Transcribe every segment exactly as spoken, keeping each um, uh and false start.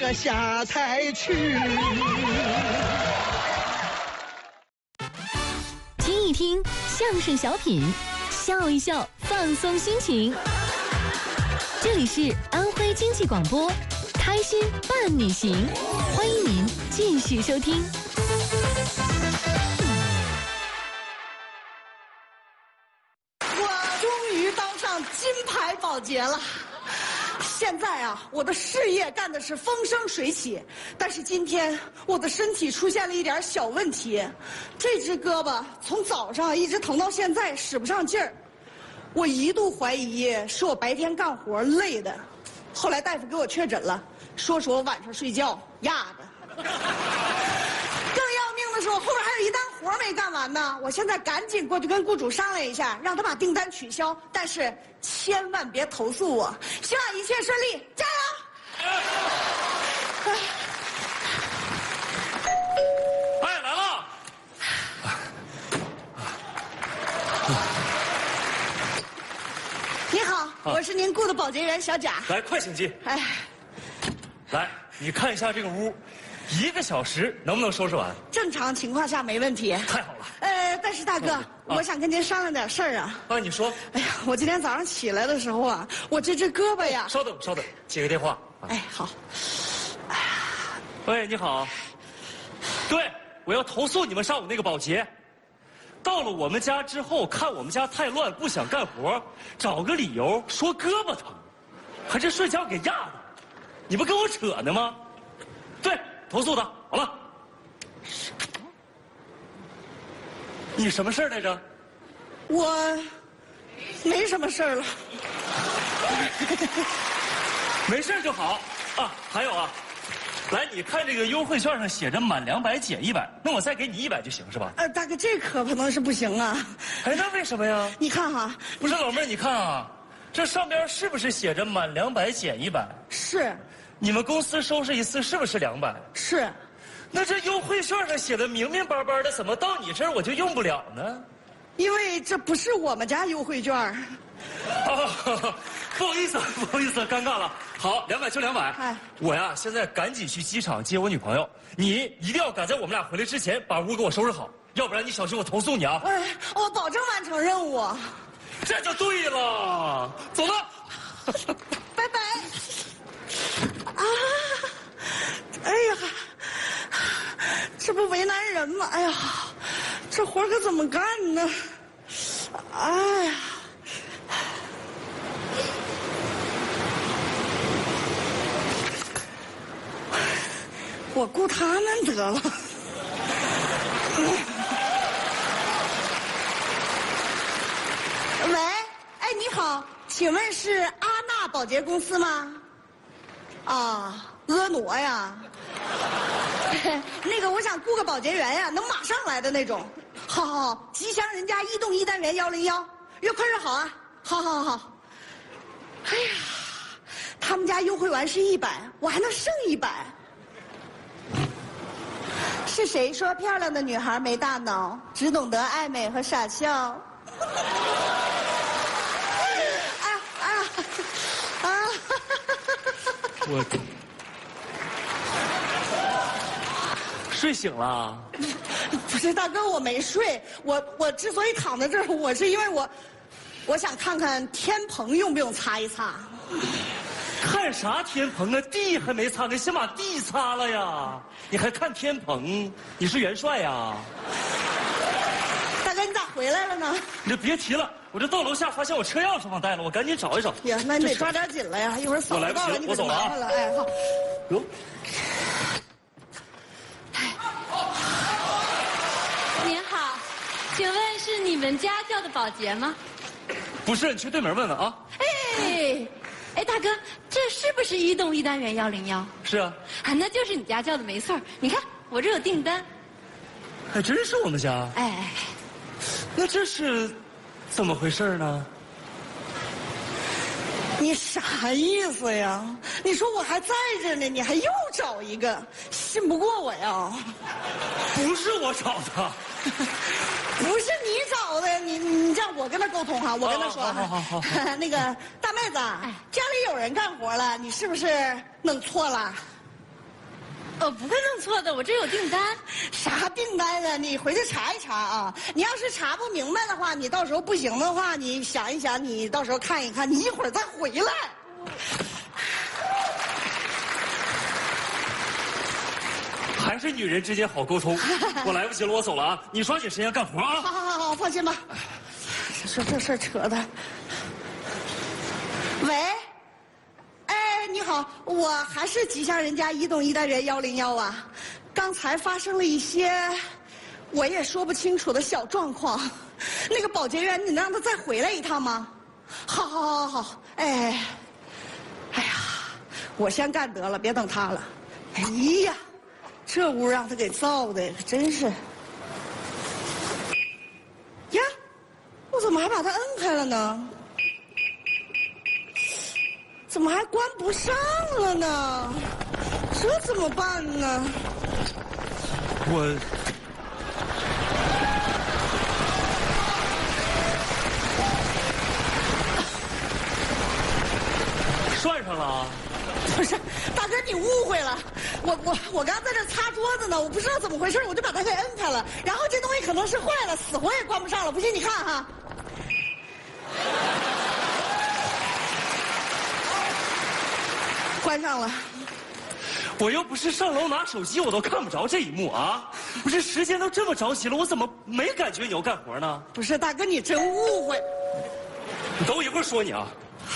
个下菜去。 听一听相声小品，笑一笑，放松心情。这里是安徽经济广播，开心伴你行，欢迎您继续收听。 我终于当上金牌保洁了。现在啊，我的事业干的是风生水起，但是今天我的身体出现了一点小问题，这只胳膊从早上一直疼到现在，使不上劲儿。我一度怀疑是我白天干活累的，后来大夫给我确诊了，说是我晚上睡觉压的。更要命的是，我后边还有一单活没干完呢。我现在赶紧过去跟雇主商量一下，让他把订单取消，但是千万别投诉我，希望一切顺利，加油！ 哎，来了！ 你好，我是您雇的保洁员小贾。 来，快请进。 哎， 来，你看一下这个屋，一个小时能不能收拾完？ 正常情况下没问题。 太好了。 呃，但是大哥， 啊我想跟您商量点事儿啊。 啊，你说。 哎呀，我今天早上起来的时候啊，我这只胳膊呀…… 稍等，稍等，接个电话。 哎，好。 喂，你好。对，我要投诉你们上午那个保洁。到了我们家之后，看我们家太乱，不想干活，找个理由说胳膊疼，还是睡觉给压的，你不跟我扯呢吗？对，投诉他，好了。你什么事儿来着？ 我没什么事儿了。 没事就好啊。还有啊，来，你看这个优惠券上写着满两百减一百，那我再给你一百就行是吧？ 呃，大哥，这可不能是不行啊。 哎，那为什么呀？ 你看哈， 不是老妹儿，你看啊，这上边是不是写着满两百减一百？ 是。 你们公司收拾一次是不是两百？ 是。 那这优惠券上写的明明白白的，怎么到你这儿我就用不了呢？ 因为这不是我们家优惠券。 哦，不好意思，不好意思，尴尬了。好，两百就两百。 哎， 我呀，现在赶紧去机场接我女朋友，你一定要赶在我们俩回来之前把屋给我收拾好，要不然你小心我投诉你啊！ 哎，我保证完成任务。 这就对了，走了， 拜拜。啊，哎呀，这不为难人吗？哎呀，这活可怎么干呢？哎呀。我雇他们得了。喂，哎，你好，请问是阿娜保洁公司吗？啊，婀娜呀。那个，我想雇个保洁员呀，能马上来的那种。好好好，吉祥人家一栋一单元幺零幺，越快越好啊！好好好。哎呀，他们家优惠完是一百，我还能剩一百。是谁说漂亮的女孩没大脑，只懂得爱美和傻笑？啊啊啊！ 我睡醒了。 不是大哥，我没睡。我我之所以躺在这儿，我是因为我我想看看天棚用不用擦一擦。 看啥天棚啊？地还没擦呢，先把地擦了呀！你还看天棚？你是元帅呀？ 大哥，你咋回来了呢？ 你就别提了，我这到楼下发现我车钥匙忘带了，我赶紧找一找。 呀，那你得抓点紧了呀，一会儿扫不到了，你可就麻烦了。哎，好。 哟。 您好，请问是你们家叫的保洁吗？ 不是，你去对门问问啊。 哎。哎，大哥，这是不是一栋一单元幺零幺？ 是啊， 啊，那就是你家叫的没错。你看我这有订单， 还真是我们家。 哎， 那这是怎么回事呢？ 你啥意思呀？你说我还在这呢，你还又找一个，信不过我呀？ 不是我找的。 不是你找的，你你让我跟他沟通哈，我跟他说， 好好好好， 那个大妹子，家里有人干活了，你是不是弄错了？ 我不会弄错的，我这有订单。 啥订单啊？你回去查一查啊！你要是查不明白的话，你到时候不行的话，你想一想，你到时候看一看，你一会儿再回来。 还是女人之间好沟通。我来不及了，我走了啊！你抓紧时间干活啊！ 好好好好，放心吧。说这事儿扯的。喂，哎，你好，我还是吉祥人家移动一单元幺零幺啊。刚才发生了一些我也说不清楚的小状况，那个保洁员，你能让他再回来一趟吗？好，好，好，好，哎，哎呀，我先干得了，别等他了。哎呀，这屋让他给造的，真是。呀，我怎么还把它摁开了呢？怎么还关不上了呢？这怎么办呢？ 我涮上了啊！ 不是，大哥你误会了，我我我刚在这擦桌子呢，我不知道怎么回事，我就把它给摁开了，然后这东西可能是坏了，死活也关不上了，不信你看哈。关上了。 我又不是上楼拿手机，我都看不着这一幕啊！不是时间都这么着急了，我怎么没感觉你要干活呢？ 不是，大哥你真误会。 你等我一会儿说你啊。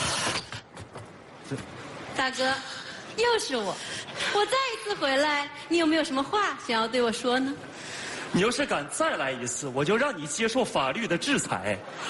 大哥，又是我，我再一次回来，你有没有什么话想要对我说呢？ 你要是敢再来一次，我就让你接受法律的制裁。